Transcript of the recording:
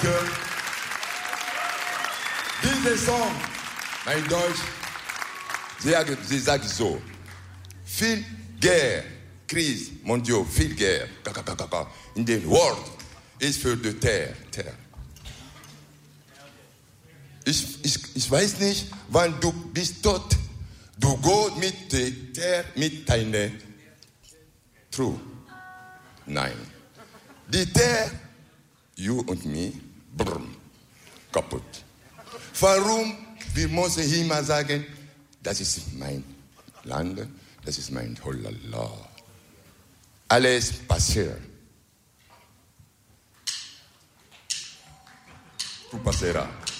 que diese Song, mein Deutsch, sie sagt so, viel Guerre, Krise, mondiale, viel Guerre, in der World ist für die Terre. Ich weiß nicht, wann du bist tot, du gehst mit der Terre, mit deiner True. Nein. Die Terre, you und me, brrm, kaputt. Warum? Wir müssen immer sagen, das ist mein Land, das ist mein Holala. Alles passiert. Tu passeras.